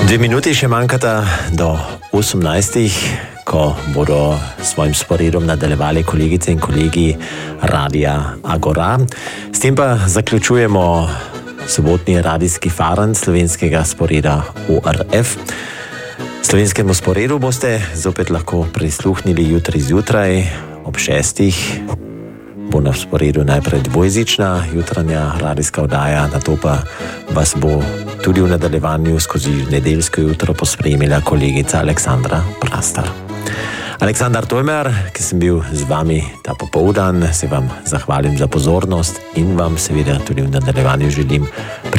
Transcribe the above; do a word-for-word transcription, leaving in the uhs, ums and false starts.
Dve minuti še manjkata do osemnajstih, ko bodo svojim sporedom nadaljevali kolegice in kolegi Radia Agora. S tem pa zaključujemo sobotni radijski farn slovenskega sporeda O R F. Slovenskemu sporedu boste zopet lahko prisluhnili jutri zjutraj ob šestih. Bo na sporedu najprej dvojezična jutranja radijska oddaja, nato pa vas bo tudi v nadaljevanju skozi nedeljsko jutro pospremila kolegica Aleksandra Prastar. Aleksandar Tojmer, ki sem bil z vami ta popoldan, se vam zahvalim za pozornost in vam seveda tudi v nadaljevanju želim